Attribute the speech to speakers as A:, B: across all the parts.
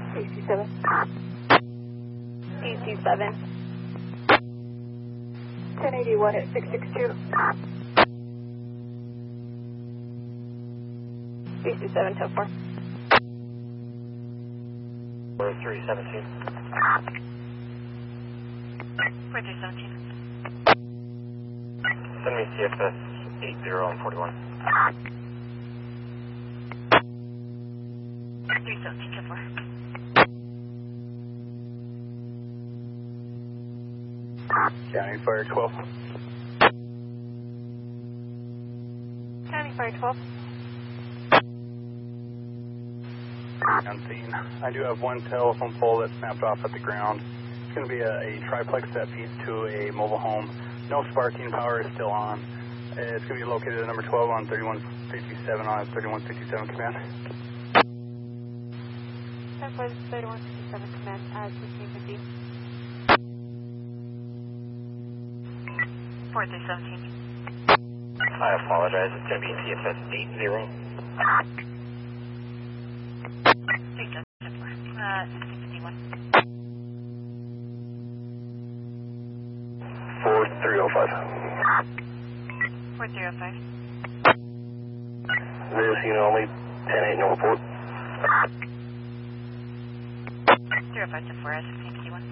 A: DC7. DC7. 1081 at 662. DC7, 10-4.
B: 4317.
C: 4317.
B: Send me CFS 80 on 41.
C: 317, 10-4.
D: County Fire 12.
A: County Fire 12.
D: On scene. I do have one telephone pole that snapped off at the ground. It's going to be a triplex that feeds to a mobile home. No sparking power is still on. It's going to be located at number 12 on 3157 on 3167 command.
A: 10-4, 3167 command at 1650.
C: 4317.
B: I apologize. It's going to be CFS 80.
C: 1651.
B: 4305.
C: 4305.
B: This unit only 10-8 no report.
C: 305 to 4, 1651.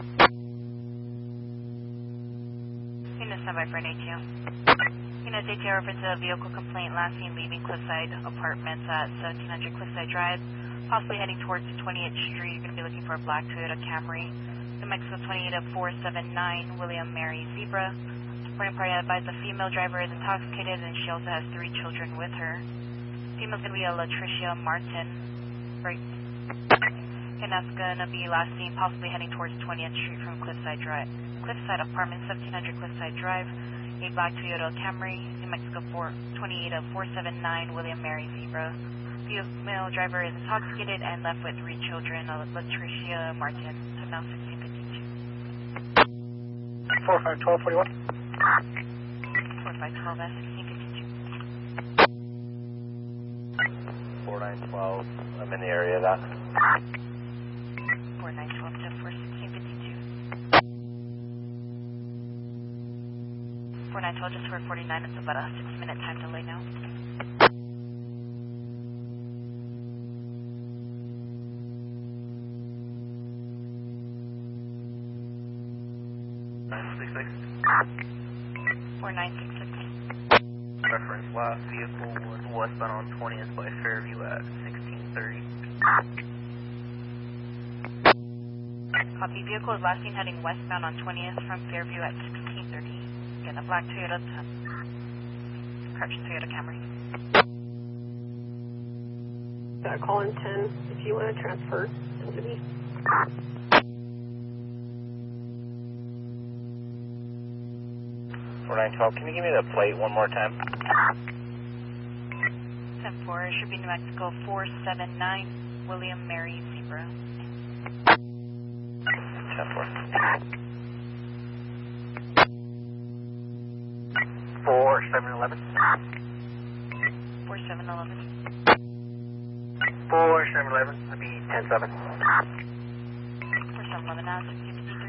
C: Unit standby for an ATO. Unit ATO reference to a vehicle complaint last seen leaving Cliffside Apartments at 1700 Cliffside Drive, possibly heading towards 20th Street. You're going to be looking for a black Toyota Camry. New Mexico 28479, William Mary Zebra. Reporting party advised the female driver is intoxicated and she also has 3 children with her. Female's going to be a Latricia Martin. Right. And that's going to be last seen possibly heading towards 20th Street from Cliffside Drive. Cliffside Apartments, 1700 Cliffside Drive. A black Toyota Camry. New Mexico 28479, William Mary Zebra. Female driver is intoxicated and left with 3 children, Latricia Martin. So now 1652.
D: 451241.
C: 4512 at 1652.
B: 4912. I'm in the area of that.
C: 4912 to 1652. 4912 just for 49. It's about a 6-minute time delay now.
B: Six.
C: 4966.
B: Reference last vehicle was westbound on 20th by Fairview at 1630.
C: Copy. Vehicle is last seen heading westbound on 20th from Fairview at 1630. Again, a black Toyota, correction, Toyota Camry.
A: Call in 10 if you want to transfer into me.
B: 4912. Can you give me the plate one more time?
C: 10-4. It should be New Mexico 479, William Mary Zebra.
B: 10-4. 4711.
C: 4711.
B: 4711. That'd be 10-7.
C: 4711 now, 1653.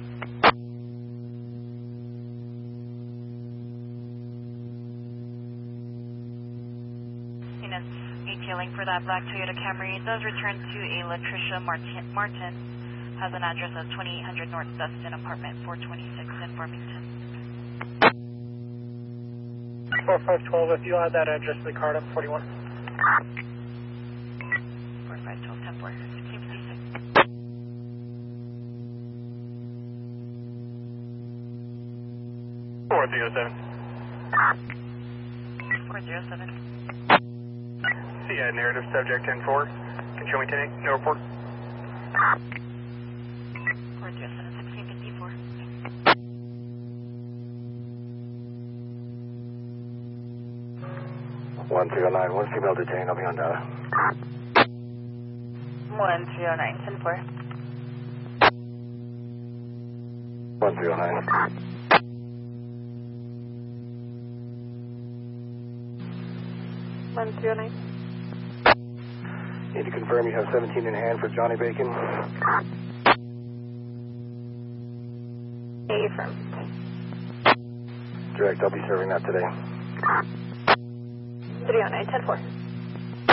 C: 'ATLing for that black Toyota Camry. It does return to a Latricia Martin. Has an address of 2800 North Dustin, apartment 426 in Farmington.
D: 4512, if you add that address to the card, I'm 41.
C: 4512, 10-4, 1656.
B: 4307.
C: 407.
D: See, narrative subject 10-4. Can show me 10-8, no report.
C: 407, 1654.
B: 1309. One female detained. I'll be on data.
C: 1309, 10-4.
B: 1309.
A: 1309.
D: Need to confirm you have 17 in hand for Johnny Bacon.
A: Yeah, you're firm.
D: Direct, I'll be serving that today.
A: 309, 10-4.